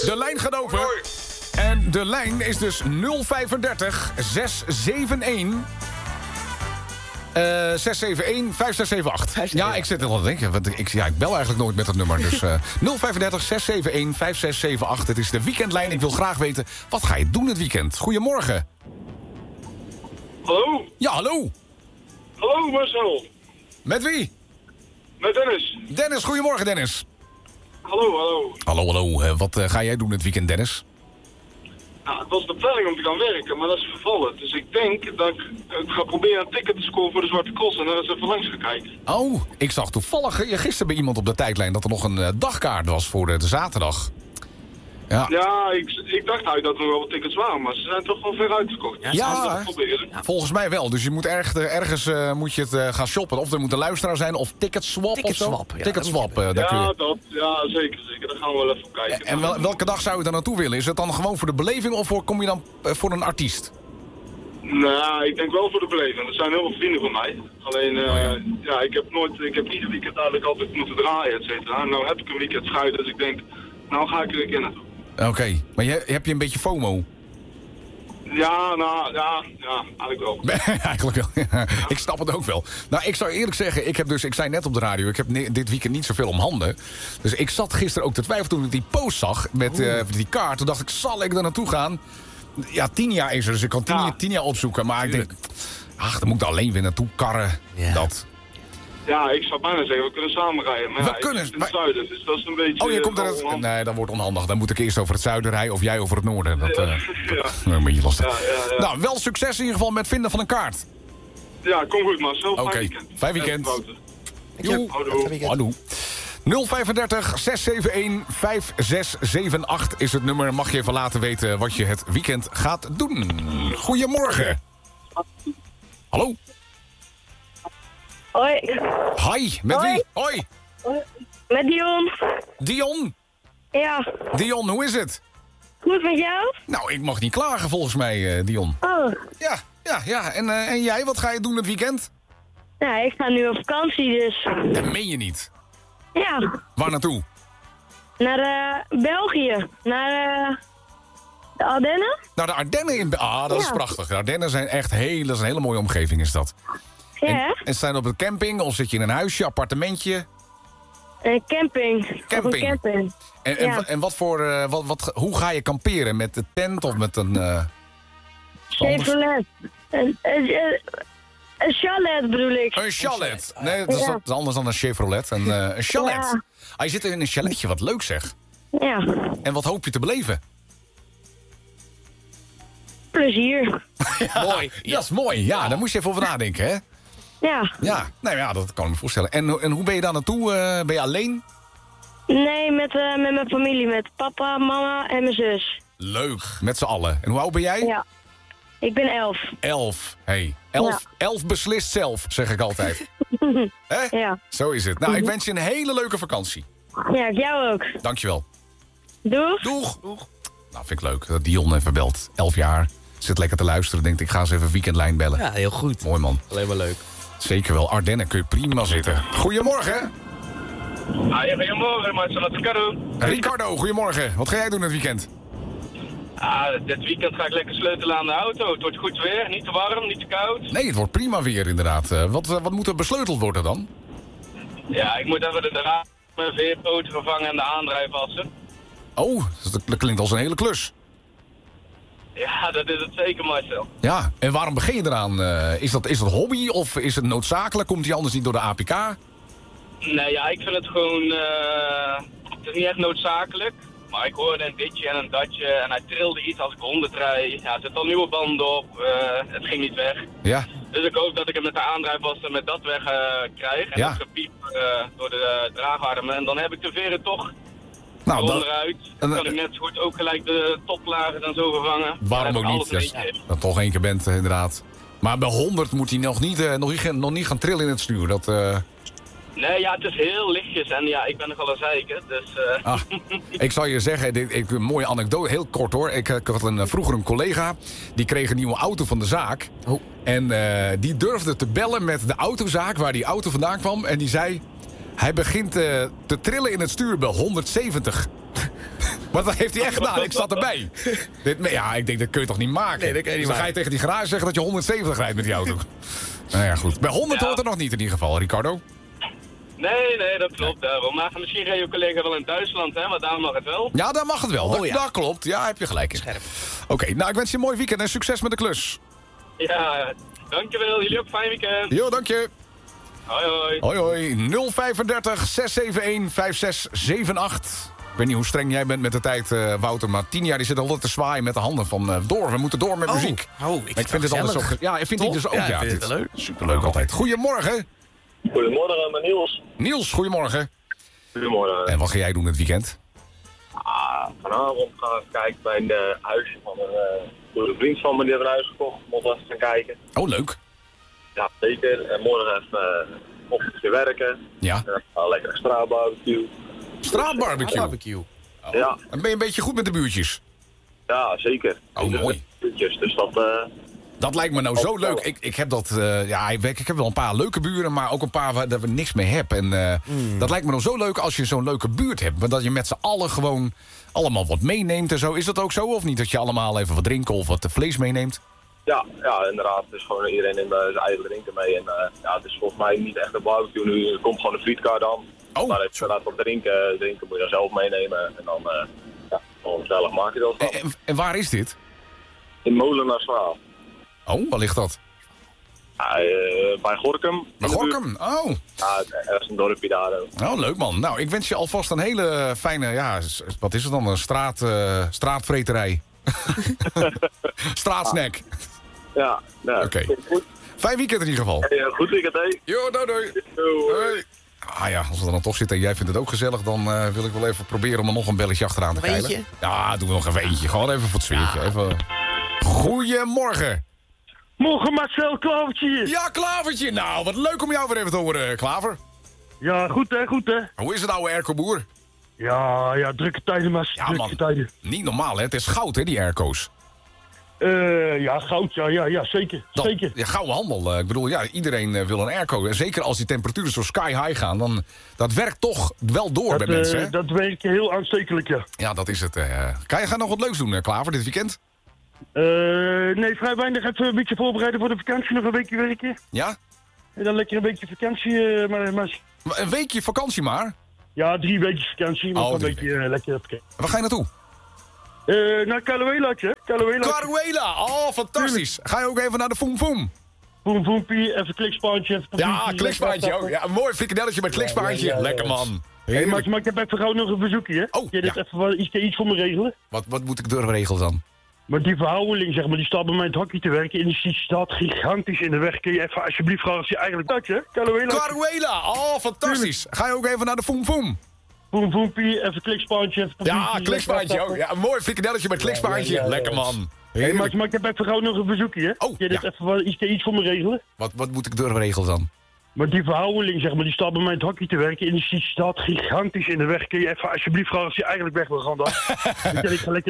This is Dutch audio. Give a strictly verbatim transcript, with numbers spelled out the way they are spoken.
De lijn gaat open. En de lijn is dus nul vijfendertig zes zeven een... Uh, zes zeven een vijf zes zeven acht. Ja, ik zit er al te denken. Want ik, ja, ik bel eigenlijk nooit met dat nummer. Dus uh, nul vijfendertig zes zeven een vijf zes zeven acht. Het is de weekendlijn. Ik wil graag weten, wat ga je doen het weekend? Goedemorgen. Hallo? Ja, hallo. Hallo Marcel. Met wie? Met Dennis. Dennis, goedemorgen Dennis. Hallo, hallo. Hallo, hallo. Uh, wat uh, ga jij doen het weekend, Dennis? Nou, het was de planning om te gaan werken, maar dat is vervallen. Dus ik denk dat ik, ik ga proberen een ticket te scoren voor de Zwarte Cross en daar eens even langs gaan kijken. Oh, ik zag toevallig uh, gisteren bij iemand op de tijdlijn dat er nog een uh, dagkaart was voor de, de zaterdag. Ja, ja ik, ik dacht eigenlijk dat er nog wel wat tickets waren, maar ze zijn toch wel ver uitverkocht. Ja, ja, ja, volgens mij wel. Dus je moet erg, ergens uh, moet je het uh, gaan shoppen. Of er moet een luisteraar zijn, of ticketswap Ticket of zo. swap, ja, Ticketswap, uh, daar ja, kun je... dat, ja, zeker, zeker. Daar gaan we wel even op kijken. En wel, welke dag zou je daar naartoe willen? Is het dan gewoon voor de beleving of voor, kom je dan uh, voor een artiest? Nou, ik denk wel voor de beleving. Er zijn heel veel vrienden van mij. Alleen, uh, oh ja. ja, ik heb nooit, ik heb ieder weekend eigenlijk altijd moeten draaien, et cetera. Nou heb ik een weekend schuiten, dus ik denk, nou ga ik er een keer naartoe. Oké, okay. Maar je, heb je een beetje FOMO? Ja, nou, ja, ja, eigenlijk wel. eigenlijk wel, ja. Ik snap het ook wel. Nou, ik zou eerlijk zeggen, ik heb dus, ik zei net op de radio, ik heb ne- dit weekend niet zoveel om handen. Dus ik zat gisteren ook te twijfelen toen ik die post zag met uh, die kaart. Toen dacht ik, zal ik er naartoe gaan? Ja, tien jaar is er, dus ik kan tien, ja. tien jaar opzoeken. Maar Tuurlijk. ik denk, ach, dan moet ik alleen weer naartoe karren. Ja. Dat... Ja, ik zou bijna zeggen, we kunnen samen rijden. Maar we ja, kunnen, ik zit in maar... het zuiden, dus dat is een beetje... Oh, je komt er het... Nee, dat wordt onhandig. Dan moet ik eerst over het zuiden rijden of jij over het noorden. Dat, ja, uh, ja. dat een beetje lastig. Ja, ja, ja. Nou, wel succes in ieder geval met vinden van een kaart. Ja, kom goed, Marcel. Oké, okay. weekend. Fijn weekend. Joe. Houdoe. nul vijfendertig zes zeven een vijf zes zeven acht is het nummer. Mag je even laten weten wat je het weekend gaat doen. Goedemorgen. Hallo. Hoi. Hi, met Hoi. wie? Hoi. Met Dion. Dion? Ja. Dion, hoe is het? Goed met jou? Nou, ik mag niet klagen volgens mij, uh, Dion. Oh. Ja, ja, ja. En, uh, en jij, wat ga je doen het weekend? Ja, ik ga nu op vakantie dus. Dat meen je niet. Ja. Waar naartoe? Naar uh, België. Naar uh, de Ardennen. Naar de Ardennen in... Ah, dat ja. is prachtig. De Ardennen zijn echt heel... Dat is een hele mooie omgeving, is dat. Ja. En, en sta je op een camping of zit je in een huisje, appartementje? Een camping. Camping. Op een camping. En, en, ja. en wat voor... Uh, wat, wat, hoe ga je kamperen? Met de tent of met een... Uh, Chevrolet. Een, een, een chalet bedoel ik. Een chalet. Nee, dat is, ja. dat is anders dan een Chevrolet. Een, uh, een chalet. Ja. Ah, je zit in een chaletje, wat leuk zeg. Ja. En wat hoop je te beleven? Plezier. Ja, mooi. Ja. Dat is mooi. Ja, daar moest je even over nadenken, hè? Ja. Ja, nou ja, dat kan ik me voorstellen. En, en hoe ben je daar naartoe? Uh, ben je alleen? Nee, met, uh, met mijn familie. Met papa, mama en mijn zus. Leuk. Met z'n allen. En hoe oud ben jij? Ja. Ik ben elf. Elf. Hey. Elf, ja. elf beslist zelf, zeg ik altijd. Hè? Ja. Zo is het. Nou, ik wens je een hele leuke vakantie. Ja, ik jou ook. Dankjewel. Doeg. Doeg. Doeg. Nou, vind ik leuk dat Dion even belt. Elf jaar. Zit lekker te luisteren. Denkt, ik ga eens even weekendlijn bellen. Ja, heel goed. Mooi man. Alleen maar leuk. Zeker wel. Ardennen kun je prima zitten. Goedemorgen. Ah, ja, goedemorgen, Marcel. Ricardo. Ricardo, goedemorgen. Wat ga jij doen het weekend? Ah, dit weekend ga ik lekker sleutelen aan de auto. Het wordt goed weer. Niet te warm, niet te koud. Nee, het wordt prima weer inderdaad. Uh, wat, uh, wat moet er besleuteld worden dan? Ja, ik moet even de draad met een veerpoot vervangen en de aandrijf wassen. Oh, dat klinkt als een hele klus. Ja, dat is het zeker, Marcel. Ja, en waarom begin je eraan? Uh, is, dat, is dat hobby of is het noodzakelijk? Komt hij anders niet door de A P K? Nee, ja, ik vind het gewoon... Uh, het is niet echt noodzakelijk. Maar ik hoorde een ditje en een datje en hij trilde iets als ik honderd rijd. Ja, er zit al nieuwe banden op. Uh, het ging niet weg. Ja. Dus ik hoop dat ik hem met de aandrijfwassen met dat weg uh, krijg. En ja. het gepiep uh, door de uh, draagarmen. En dan heb ik de veren toch... Nou, onderuit. Dan kan ik net zo goed ook gelijk de toplagen en zo vervangen. Waarom ook niet? Dat ja. dat toch één keer bent, inderdaad. Maar bij honderd moet hij nog niet, uh, nog, niet, nog niet gaan trillen in het stuur. Dat, uh... Nee, ja, het is heel lichtjes. En ja, ik ben nogal een zeiker. Dus, uh... ah, ik zal je zeggen, dit, ik, een mooie anekdote, heel kort hoor. Ik, ik had een, vroeger een collega, die kreeg een nieuwe auto van de zaak. Oh. En uh, die durfde te bellen met de autozaak waar die auto vandaan kwam. En die zei... Hij begint uh, te trillen in het stuur bij honderdzeventig. Maar dat heeft hij echt gedaan. Ik zat erbij. Dit, ja, ik denk, dat kun je toch niet maken? Nee, dat kun je niet dus dan ga je tegen die garage zeggen dat je honderdzeventig rijdt met die auto. Nou ja, goed. Bij honderd Ja. hoort er nog niet in ieder geval, Ricardo. Nee, nee, dat klopt. Daarom. Maar misschien reed je collega wel in Duitsland, hè, maar daar mag het wel. Ja, daar mag het wel. Oh, dat, ja. dat klopt. Ja, heb je gelijk in. Scherp. Oké, nou, ik wens je een mooi weekend en succes met de klus. Ja, dankjewel. Jullie ook fijn weekend. Jo, dank je. Hoi, hoi. Hoi, hoi. nul vijfendertig zes zeven een vijf zes zeven acht. Ik weet niet hoe streng jij bent met de tijd, uh, Wouter, maar tien jaar die zit altijd te zwaaien met de handen van uh, door. We moeten door met Oh, muziek. oh, ik Maar ik vind het altijd zo... ge- Ja, ik vind die Toch? dus ook. Ja, Ja, ik vind dit- het leuk. Superleuk altijd. Goedemorgen. Goedemorgen, mijn Niels. Niels, goedemorgen. Goedemorgen. En wat ga jij doen het weekend? Ah, vanavond gaan we kijken bij een uh, huisje van een uh, goede vriend van me. Die hebben een huis gekocht. Moet even gaan kijken. Oh, leuk. Ja, zeker. En morgen even uh, ochtendje werken. Ja. En dan lekker een straatbarbecue. Straatbarbecue. Barbecue. Ja, En ben je een beetje goed met de buurtjes? ja, zeker. Oh, mooi. Dus, dus dat... Uh, Dat lijkt me nou zo Oh, leuk. Ik, ik heb dat, uh, ja, ik, ik heb wel een paar leuke buren, maar ook een paar waar we niks mee hebben. En uh, Mm. dat lijkt me nou zo leuk als je zo'n leuke buurt hebt. Maar dat je met z'n allen gewoon allemaal wat meeneemt en zo. Is dat ook zo of niet? Dat je allemaal even wat drinken of wat vlees meeneemt? ja, ja, inderdaad. Dus gewoon iedereen neemt uh, zijn eigen drinken mee. En uh, ja, het is volgens mij niet echt een barbecue nu. Er komt gewoon een frietkar dan. Oh. Maar als je inderdaad wat drinken, drinken moet je dan zelf meenemen. En dan, uh, ja, gewoon gezellig maak je dat En, van. en, en waar is dit? In Molenaarswaal. Oh, waar ligt dat? Ja, uh, bij Gorkum. in Bij de buurt. Gorkum? Oh. Ja, er is een dorpje daar. ook. Oh, leuk man. Nou, ik wens je alvast een hele fijne, ja, s- wat is het dan? Een straat, uh, straatvreterij. Straatsnack. Ja, ja. Oké. Goed. Fijn weekend in ieder geval. Hey, uh, goed weekend, hé. Jo, doei doei. Doei. Hoi. Ah ja, als we dan toch zitten en jij vindt het ook gezellig... dan uh, wil ik wel even proberen om er nog een belletje achteraan te Nog krijgen. eentje? Ja, doen we nog even eentje. Gewoon even voor het sfeertje. Even... Goedemorgen. Morgen Marcel Klavertje hier. Ja, Klavertje. Nou, wat leuk om jou weer even te horen, Klaver. Ja, goed hè, goed hè. Hoe is het, oude airco-boer? Ja, ja, drukke tijden, Mas. Ja, drukke man. tijden. Niet normaal, hè? Het is goud, hè, die airco's. Eh, ja, goud, ja, ja, ja, zeker, Dat, zeker. ja, gouden handel. Uh, ik bedoel, ja, iedereen uh, wil een airco. En zeker als die temperaturen zo sky high gaan... dan dat werkt toch wel door Dat, bij mensen, eh, hè? dat werkt heel aanstekelijk, ja. Ja, dat is het. Uh, kan je gaan nog wat leuks doen, uh, Klaver, dit weekend? Eh, nee, vrij weinig. Even een beetje voorbereiden voor de vakantie, nog een weekje werken. Ja? En dan lekker een beetje vakantie, eh, maar, maar... Een weekje vakantie maar. Ja, drie weken vakantie, maar Oh, een drie beetje eh, lekker op. Waar ga je naartoe? Eh, naar Caluelaatje, Caluelaatje. Caruela! Oh, fantastisch. Ga je ook even naar de Foem Foem? Boem, boempie, even klikspaantje. Even Ja, papiertje, klikspaantje lekker ook. Ja, een mooi frikadelletje met klikspaantje. ja, ja, ja. Lekker man. Hey, Heerlijk. maar, maar ik heb even gauw nog een verzoekje, hè? Oh, Kun je dit ja. even wat- iets, iets voor me regelen? Wat, wat moet ik doorregelen dan? Maar die verhouding, zeg maar, die staat bij mij in het hockey te werken. En die staat gigantisch in de weg. Kun je even alsjeblieft vragen of je eigenlijk dat, hè? Caluela. Caruela! Oh, fantastisch. Ga je ook even naar de Foem Foem? Boem, boempie, even klikspaantje. Even Ja, papiertje, klikspaantje lekker ook. Ja, een mooi frikadelletje met klikspaantje. ja, ja, ja. Lekker man. Hey, Heerlijk. maar, maar ik heb even gauw nog een verzoekje, hè? Oh, Kun je dit ja. even wat- iets, iets voor me regelen? Wat, wat moet ik doorregelen dan? Maar die verhouding, zeg maar, die staat bij mij in het hockey te werken. En die staat gigantisch in de weg. Kun je even alsjeblieft vragen of je eigenlijk weg wil gaan dan? Dan kan ik ga lekker